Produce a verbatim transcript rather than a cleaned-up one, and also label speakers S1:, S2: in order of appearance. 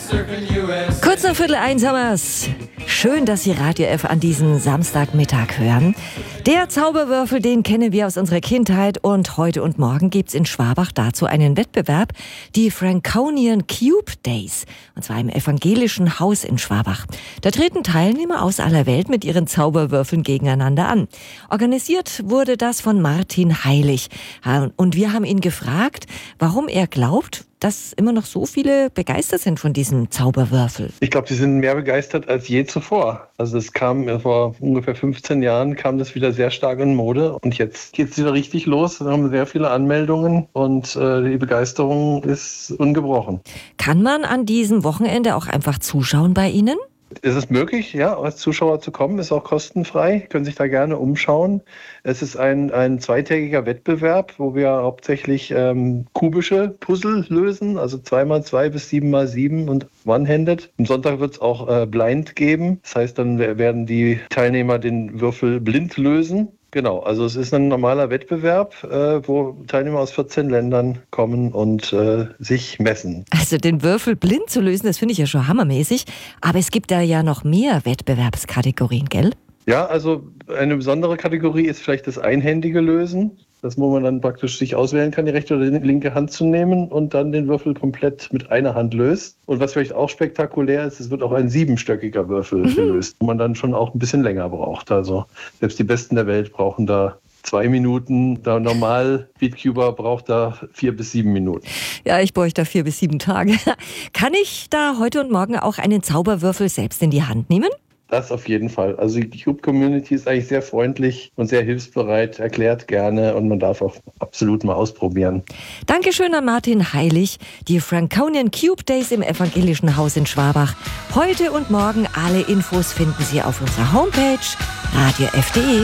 S1: Kurz nach Viertel eins haben wir's. Schön, dass Sie Radio F an diesem Samstagmittag hören. Der Zauberwürfel, den kennen wir aus unserer Kindheit und heute und morgen gibt's in Schwabach dazu einen Wettbewerb, die Franconian Cube Days, und zwar im evangelischen Haus in Schwabach. Da treten Teilnehmer aus aller Welt mit ihren Zauberwürfeln gegeneinander an. Organisiert wurde das von Martin Heilig und wir haben ihn gefragt, warum er glaubt, dass immer noch so viele begeistert sind von diesem Zauberwürfel.
S2: Ich glaube, sie sind mehr begeistert als je zuvor. Also es kam vor ungefähr fünfzehn Jahren, kam das wieder sehr stark in Mode und jetzt geht es wieder richtig los. Wir haben sehr viele Anmeldungen und äh, die Begeisterung ist ungebrochen.
S1: Kann man an diesem Wochenende auch einfach zuschauen bei Ihnen?
S2: Es ist möglich, ja, als Zuschauer zu kommen, ist auch kostenfrei, können sich da gerne umschauen. Es ist ein, ein zweitägiger Wettbewerb, wo wir hauptsächlich ähm, kubische Puzzle lösen, also zwei mal zwei bis sieben mal sieben und one-handed. Am Sonntag wird es auch äh, blind geben, das heißt, dann werden die Teilnehmer den Würfel blind lösen. Genau, also es ist ein normaler Wettbewerb, äh, wo Teilnehmer aus vierzehn Ländern kommen und äh, sich messen.
S1: Also den Würfel blind zu lösen, das finde ich ja schon hammermäßig. Aber es gibt da ja noch mehr Wettbewerbskategorien, gell?
S2: Ja, also eine besondere Kategorie ist vielleicht das einhändige Lösen. Das, wo man dann praktisch sich auswählen kann, die rechte oder die linke Hand zu nehmen und dann den Würfel komplett mit einer Hand löst. Und was vielleicht auch spektakulär ist, es wird auch ein siebenstöckiger Würfel mhm. gelöst, wo man dann schon auch ein bisschen länger braucht. Also selbst die Besten der Welt brauchen da zwei Minuten. Der normal Beatcuber braucht da vier bis sieben Minuten.
S1: Ja, ich bräuchte da vier bis sieben Tage. Kann ich da heute und morgen auch einen Zauberwürfel selbst in die Hand nehmen?
S2: Das auf jeden Fall. Also die Cube-Community ist eigentlich sehr freundlich und sehr hilfsbereit, erklärt gerne und man darf auch absolut mal ausprobieren.
S1: Dankeschön an Martin Heilig. Die Franconian Cube Days im evangelischen Haus in Schwabach. Heute und morgen alle Infos finden Sie auf unserer Homepage radio f punkt de.